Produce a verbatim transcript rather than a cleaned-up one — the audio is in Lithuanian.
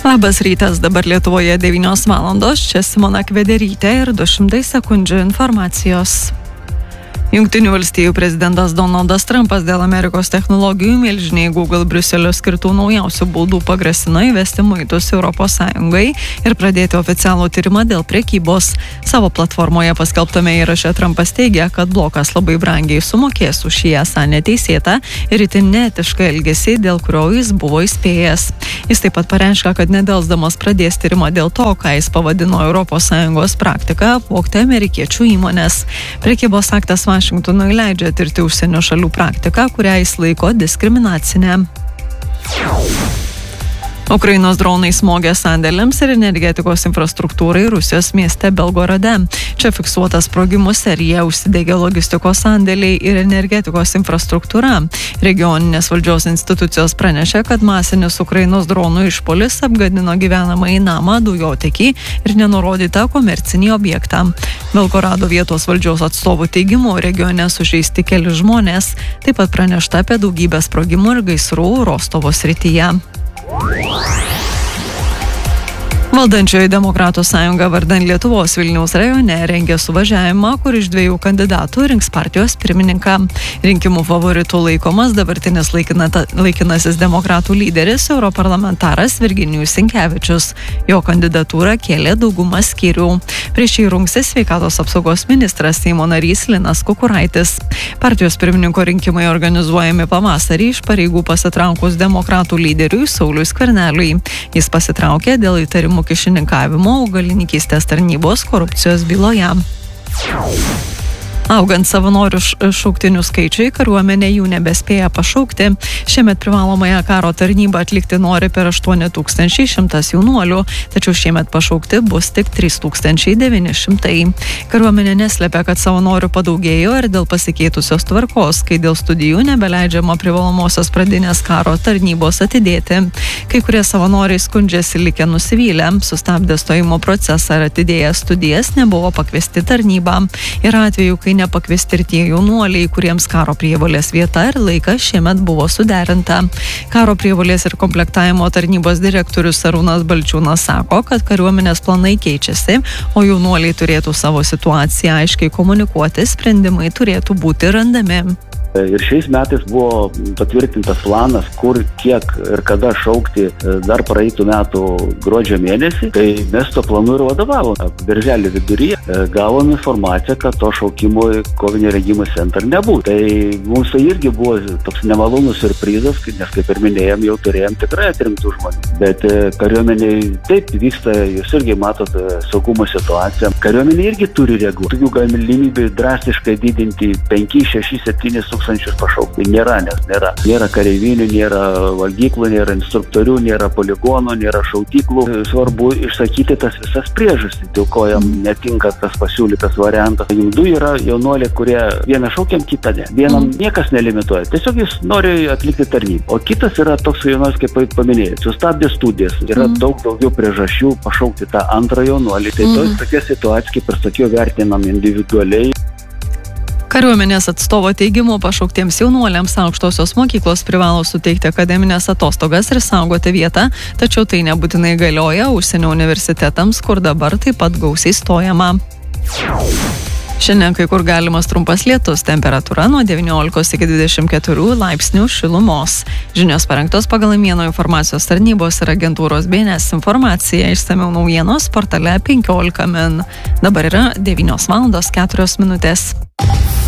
Labas rytas, dabar Lietuvoje devynios valandos, čia Simona Kvederytė ir du šimtai sekundžių informacijos. Jungtinių valstijų prezidentas Donaldas Trumpas dėl Amerikos technologijų milžiniai Google Briuselio skirtų naujausių baudų pagrasino įvesti muitus Europos Sąjungai ir pradėti oficialų tyrimą dėl prekybos. Savo platformoje paskelbtame įraše Trumpas teigia, kad blokas labai brangiai sumokės už šį esą neteisėtą ir itin neetišką elgesį, dėl kurio jis buvo įspėjęs. Jis taip pat pareiškia, kad nedelsdamas pradės tyrimą dėl to, ką jis pavadino Europos Sąjungos praktika apvogti amerikiečių įmonės. Prekybos aktas Vašingtonui leidžia tirti užsienio šalių praktiką, kurią jis laiko diskriminacinę. Ukrainos dronai smogė sandėliams ir energetikos infrastruktūrai Rusijos mieste Belgorode. Čia fiksuota sprogimų serija, užsidegė logistikos sandėliai ir energetikos infrastruktūra. Regioninės valdžios institucijos pranešė, kad masinis Ukrainos dronų išpuolis apgadino gyvenamąjį namą, dujotekį ir nenurodytą komercinį objektą. Belgorado vietos valdžios atstovų teigimu regione sužeisti keli žmonės. Taip pat pranešta apie daugybę sprogimų ir gaisrų Rostovo srityje. Valdančioji Demokratų sąjunga vardan Lietuvos Vilniaus rajone rengia suvažiavimą, kur iš dviejų kandidatų rinks partijos pirmininką. Rinkimų favoritų laikomas dabartinis laikinata, laikinasis demokratų lyderis europarlamentaras Virginijus Sinkevičius. Jo kandidatūrą kėlė dauguma skyrių. Prieš jį rungsis sveikatos apsaugos ministras Seimo narys Linas Kukuraitis. Partijos pirmininko rinkimai organizuojami pavasarį iš pareigų pasitraukus demokratų lyderiui Sauliui Skverneliui. Jis pasitraukė dėl įtarimų kišininkavimo augalininkystės tarnybos korupcijos byloje. Augant savanorių šauktinių skaičiui, kariuomenė jų nebespėja pašaukti. Šiemet privalomąją karo tarnybą atlikti nori per aštuoni tūkstančiai šimtas jaunuolių, tačiau šiemet pašaukti bus tik trys tūkstančiai devyni šimtai. Kariuomenė neslepia, kad savanorių padaugėjo ir dėl pasikeitusios tvarkos, kai dėl studijų nebeleidžiama privalomosios pradinės karo tarnybos atidėti. Kai kurie savanoriai skundžiasi likę nusivylę, sustabdė stojimo procesą ir atidėję studijas nebuvo pakviesti tarnybą. Yra atvejų, kai nepakviesti ir tie jaunuoliai, kuriems karo prievolės vieta ir laikas šiemet buvo suderinta. Karo prievolės ir komplektavimo tarnybos direktorius Arūnas Balčiūnas sako, kad kariuomenės planai keičiasi, o jaunuoliai turėtų savo situaciją aiškiai komunikuoti, sprendimai turėtų būti randami. Ir šiais metais buvo patvirtintas planas, kur, kiek ir kada šaukti dar praeitų metų gruodžio mėnesį. Tai mes to planu ir vadovavome. Birželio viduryje gavom informaciją, kad to šaukimo į kovinio rengimo centrą nebūtų. Tai mums tai irgi buvo toks nemalonus surprizas, nes kaip ir minėjom, jau turėjom tikrai atrinktų žmonių. Bet kariuomeniai taip vyksta, jūs irgi matot saugumo situaciją. Kariuomenė irgi turi reaguoti. Tokių galimybių drastiškai didinti penki, šeši, septyni tūkstančius pašaukti nėra, nes nėra. Nėra kareivinių, nėra valgyklų, nėra instruktorių, nėra poligonų, nėra šautyklų. Svarbu išsakyti tas visas priežastis, dėl ko jam netinka tas pasiūlytas variantas. Du yra jaunuoliai, kurie vieną šaukiam, kitą ne. Vienam niekas nelimituoja. Tiesiog jis nori atlikti tarnybą. O kitas yra toks jaunuolis, kaip paminėjai, sustabdė studijas. Yra mm. daug daugiau priežasčių pašaukti tą antrą jaunuolį. Tai mm. tokia situacija, kaip ir sakiau, vertinam individualiai. Kariuomenės atstovo teigimu pašauktiems jaunuoliams aukštosios mokyklos privalo suteikti akademinės atostogas ir saugoti vietą, tačiau tai nebūtinai galioja užsienio universitetams, kur dabar taip pat gausiai stojama. Šiandien kai kur galimas trumpas lietus, temperatūra nuo devyniolikos iki dvidešimt keturių laipsnių šilumos. Žinios parengtos pagal Mieno informacijos tarnybos ir agentūros B N S informaciją. Išsamiau naujienos portale penkiolika min. Dabar yra devynios valandos keturios minutės.